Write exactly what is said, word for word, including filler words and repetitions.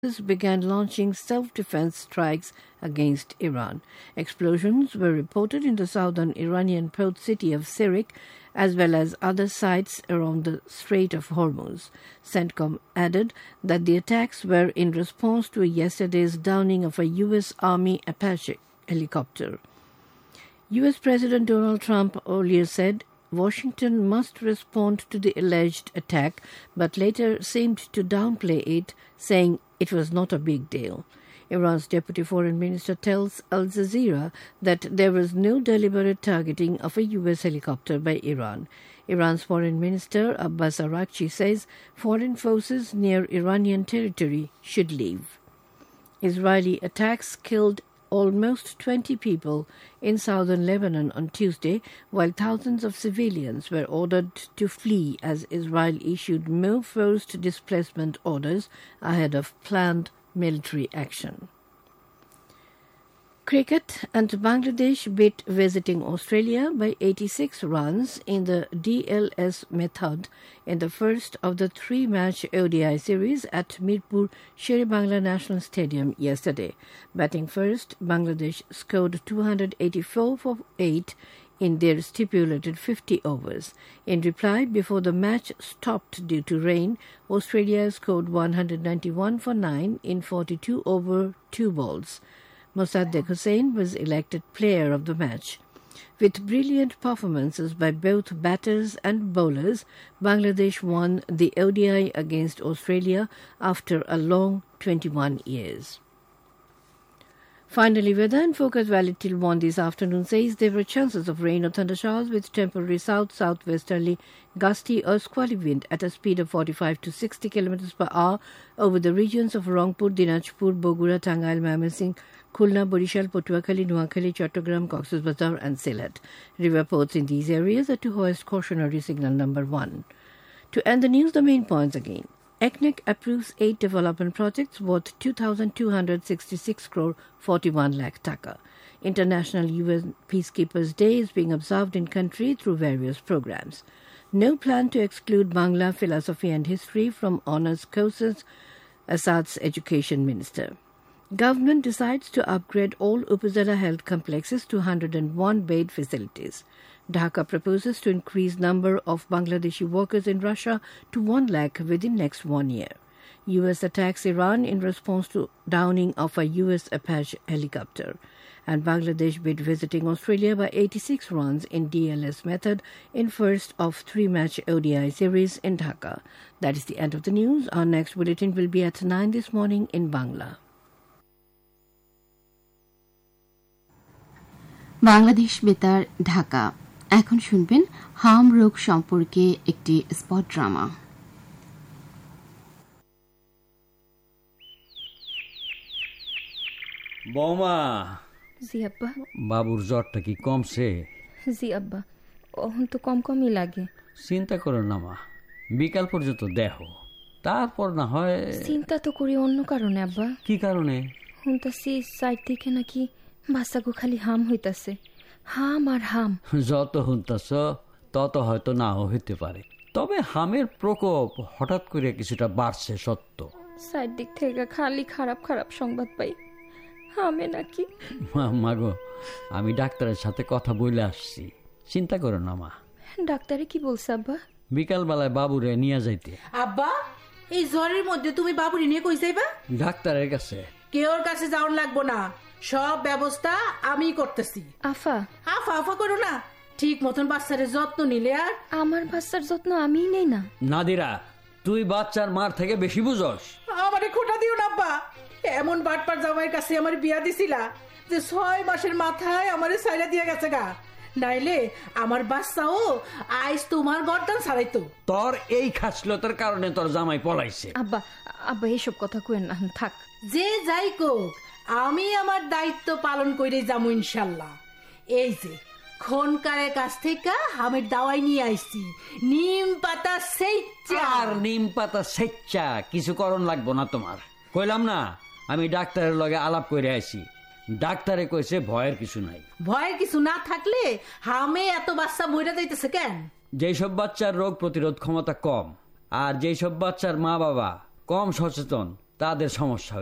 began launching self-defense strikes against Iran. Explosions were reported in the southern Iranian port city of Sirik, as well as other sites around the Strait of Hormuz. CENTCOM added that the attacks were in response to yesterday's downing of a U S Army Apache helicopter. U S President Donald Trump earlier said Washington must respond to the alleged attack, but later seemed to downplay it, saying it was not a big deal. Iran's deputy foreign minister tells Al Jazeera that there was no deliberate targeting of a U S helicopter by Iran. Iran's foreign minister Abbas Araghchi says foreign forces near Iranian territory should leave. Israeli attacks killed almost twenty people in southern Lebanon on Tuesday, while thousands of civilians were ordered to flee as Israel issued more forced displacement orders ahead of planned military action. Cricket, and Bangladesh beat visiting Australia by eighty-six runs in the D L S method in the first of the three-match O D I series at Mirpur Sher-e-Bangla National Stadium yesterday. Batting first, Bangladesh scored two hundred eighty-four for eight in their stipulated fifty overs. In reply, before the match stopped due to rain, Australia scored one hundred ninety-one for nine in forty-two over two balls. Mossadegh Hossain was elected player of the match. With brilliant performances by both batters and bowlers, Bangladesh won the O D I against Australia after a long twenty-one years. Finally, weather in Focus Valley till one this afternoon says there were chances of rain or thunder showers with temporary south-southwesterly gusty or squally wind at a speed of forty-five to sixty kilometers per hour over the regions of Rangpur, Dinajpur, Bogura, Tangail, Mymensingh, Khulna, Borishal, Patuakhali, Noakhali, Chattogram, Cox's Bazar and Sylhet. River ports in these areas are to hoist cautionary signal number one. To end the news, the main points again. E C N E C approves eight development projects worth two thousand two hundred sixty-six crore forty-one lakh taka. International U N Peacekeepers Day is being observed in country through various programs. No plan to exclude Bangla, philosophy and history from honours courses, Assad's education minister. Government decides to upgrade all Upazila health complexes to one hundred one bed facilities. Dhaka proposes to increase number of Bangladeshi workers in Russia to one lakh within next one year. U S attacks Iran in response to downing of a U S Apache helicopter. And Bangladesh beat visiting Australia by eighty-six runs in D L S method in first of three-match O D I series in Dhaka. That is the end of the news. Our next bulletin will be at nine this morning in Bangla. Bangladesh বেতার ঢাকা। এখন শুনবেন হাম রোগ সম্পর্কে একটি spot drama. বৌমা। জি আব্বা। বাবুর জ্বরটা কি কমছে? জি আব্বা, এখন তো কম কমই লাগে। চিন্তা করো না মা, বিকাল পর্যন্ত দেখো, তারপর না হয়। চিন্তা তো করি অন্য কারণে আব্বা। কি কারণে? শুনতাছি সাইড থেকে নাকি বাচ্চাগো খালি হাম হইতাছে, হাম আর হাম। যত শুনতাছ তত হয়তো নাও হইতে পারে, তবে হামের প্রকোপ হঠাৎ করে কিছুটা বাড়ছে সত্য। সাইড দিক থেকে খালি খারাপ খারাপ সংবাদ পাই, হামে নাকি। মাগো, আমি ডাক্তারের সাথে কথা বলে আসছি, চিন্তা করো না মা। ডাক্তারে কি বলছে আব্বা? বিকাল বেলায় বাবুরে নিয়ে যাইতে। আব্বা, এই জ্বরের মধ্যে তুমি বাবুরে নিয়ে কই যাইবা? ডাক্তারের কাছে। কেউর কাছে যাওয়ার লাগবো না, সব ব্যবস্থা আমি করতেছি। আফা আফা আফা করো না, ঠিক মতন বাচ্চার যত্ন নিলে। আর আমার বাচ্চার যত্ন আমিই নেই না। নাদিরা, তুই বাচ্চার মার থেকে বেশি বুঝস। আমারে খোটা দিও না আব্বা, এমন বাটপার জামাইয়ের কাছে আমার বিয়া দিছিলা যে ছয় মাসের মাথায় আমারে ছাইড়া দিয়ে গেছে গা, নাইলে আমার বাচ্চাও আইস তোমার গর্দান ছাড়াইতো। তোর এই খাসলতার কারণে তোর জামাই পলাইছে। আব্বা আব্বা এসব কথা কইেন না, থাক। যে যাই কোক, আমি আমার দায়িত্ব পালন করে যাবো ইনশাল্লাহ। এই যে খনকারের কাছ থেকে হামের দাওয়াই নিয়ে আইছি, নিম পাতা সেচ্চা। আর নিম পাতা সেচ্চা কিছু করণ লাগবো না তোমার, কইলাম না আমি ডাক্তারের লগে আলাপ করে আইছি। ডাক্তারে কইছে ভয়ের কিছু নাই। ভয়ের কিছু না থাকলে হামে এত বাচ্চা মইরা যাইতেছে কেন? যেসব বাচ্চার রোগ প্রতিরোধ ক্ষমতা কম আর যেসব বাচ্চার মা বাবা কম সচেতন, তাদের সমস্যা